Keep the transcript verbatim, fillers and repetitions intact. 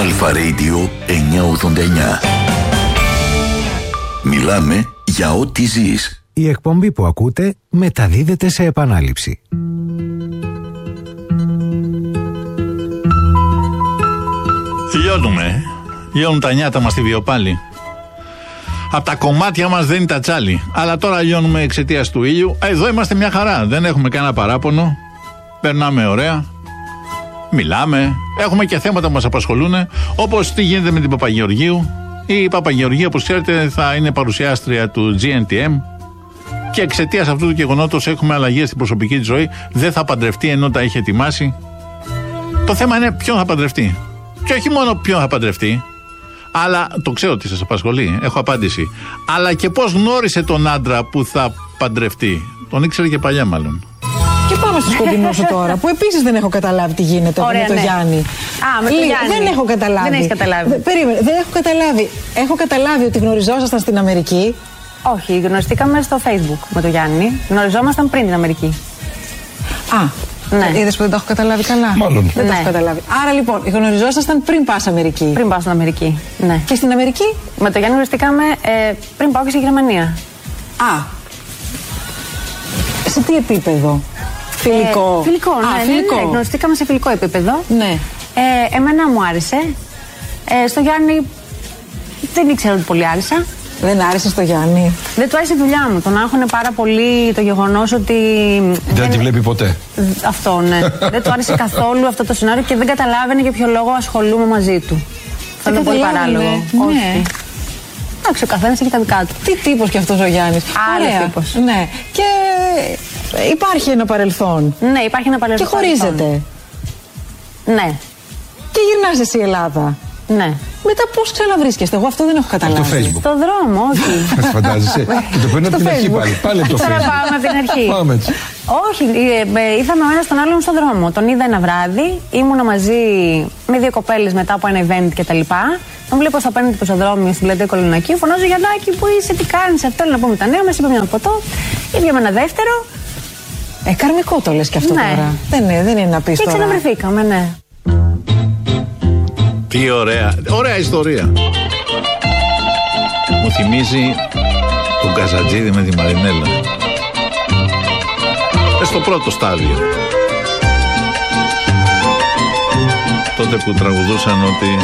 Αλφα Radio εννιακόσια ογδόντα εννιά. Μιλάμε για ό,τι ζεις. Η εκπομπή που ακούτε μεταδίδεται σε επανάληψη. Λιώνουμε. Λιώνουν τα νιάτα μας στη Βιοπάλη. Από τα κομμάτια μας δεν είναι τα τσάλι. Αλλά τώρα λιώνουμε εξαιτίας του ήλιου. Εδώ είμαστε μια χαρά. Δεν έχουμε κανένα παράπονο. Περνάμε ωραία. Μιλάμε. Έχουμε και θέματα που μας απασχολούν. Όπως τι γίνεται με την Παπαγεωργίου. Η Παπαγεωργίου, όπως ξέρετε, θα είναι παρουσιάστρια του τζι εν τι εμ. Και εξαιτίας αυτού του γεγονότος έχουμε αλλαγές στην προσωπική της ζωή. Δεν θα παντρευτεί ενώ τα είχε ετοιμάσει. Το θέμα είναι ποιον θα παντρευτεί. Και όχι μόνο ποιον θα παντρευτεί. Αλλά το ξέρω ότι σας απασχολεί, έχω απάντηση. Αλλά και πώς γνώρισε τον άντρα που θα παντρευτεί. Τον ήξερε και παλιά, μάλλον. Και πάμε στο σκοτεινό σου τώρα, που επίσης δεν έχω καταλάβει τι γίνεται. Ωραία, με τον ναι. Γιάννη. Α, με τον Γιάννη. Δεν έχω καταλάβει. Δεν έχεις καταλάβει. Περίμενε, δεν έχω καταλάβει. Έχω καταλάβει ότι γνωριζόσασταν στην Αμερική. Όχι, γνωριστήκαμε στο Facebook με τον Γιάννη. Γνωριζόμασταν πριν την Αμερική. Α. Ναι. Είδες που δεν το έχω καταλάβει καλά. Μάλλον. Δεν ναι. το έχω καταλάβει. Άρα λοιπόν, γνωριζόσασταν πριν πας Αμερική. Πριν πάω στην Αμερική. Ναι. Και στην Αμερική. Με τον Γιάννη γνωριστήκαμε ε, πριν πάω και στη Γερμανία. Α. Σε τι επίπεδο? Φιλικό. Ε, φιλικό, ναι, Α, ναι, φιλικό. ναι, ναι. Γνωριστήκαμε σε φιλικό επίπεδο. Ναι. Ε, εμένα μου άρεσε. Ε, στο Γιάννη δεν ήξερα ότι πολύ άρεσα. Δεν άρεσε στο Γιάννη. Δεν του άρεσε η δουλειά μου. Τον άγχωνε πάρα πολύ το γεγονός ότι. Δεν, δεν τη βλέπει ποτέ. Αυτό, ναι. Δεν του άρεσε καθόλου αυτό το σενάριο και δεν καταλάβαινε για ποιο λόγο ασχολούμαι μαζί του. Θα είναι πολύ παράλογο. Ναι. Όχι. Εντάξει, ο καθένας έχει τα δικά του. Τι τύπος κι αυτός ο Γιάννης. Άλλος τύπος. Ναι. Και υπάρχει ένα παρελθόν. Ναι, υπάρχει ένα παρελθόν. Και χωρίζετε. Ναι. Και γυρνάς εσύ Ελλάδα. Ναι. Μετά πώς ξαναβρίσκεστε? Εγώ αυτό δεν έχω καταλάβει. Από το Facebook. Στο δρόμο, όχι. Φαντάζεσαι. Και το παίρνω από την αρχή πάλι. Πάλι από το Τώρα Facebook. πάμε από την αρχή. Πάμε έτσι. Όχι, ήρθαμε ο ένας τον άλλον στον δρόμο. Τον είδα ένα βράδυ, ήμουνα μαζί με δύο κοπέλες μετά από ένα event κτλ. Τον βλέπω στα παίρνει το πεζοδρόμιο στην πλατεία Κολονακίου. Φωνάζω, Γιαννάκη, που είσαι, τι κάνεις? Αυτό να πούμε τα νέα μας. Είπα μια ποτό. Ήπια με ένα δεύτερο. Ε, καρμικό το λες και αυτό Ναι. τώρα. Δεν είναι, δεν είναι να πεις Και τώρα. ξαναβρεθήκαμε, ναι. Τι ωραία, ωραία ιστορία. Μου θυμίζει τον Καζατζίδη με τη Μαρινέλα. Ε, στο πρώτο στάδιο. Τότε που τραγουδούσαν ότι